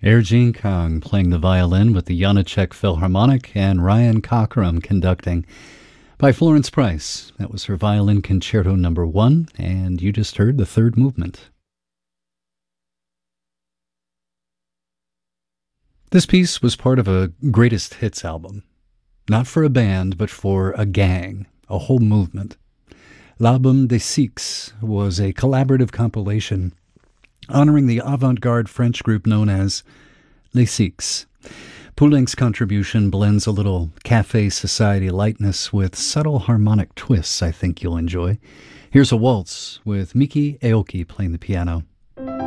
Erjin Kang playing the violin with the Janáček Philharmonic and Ryan Cockrum conducting. By Florence Price, that was her Violin Concerto No. 1, and you just heard the third movement. This piece was part of a greatest hits album. Not for a band, but for a gang, a whole movement. L'Album des Six was a collaborative compilation honoring the avant-garde French group known as Les Six. Poulenc's contribution blends a little cafe society lightness with subtle harmonic twists I think you'll enjoy. Here's a waltz with Miki Aoki playing the piano.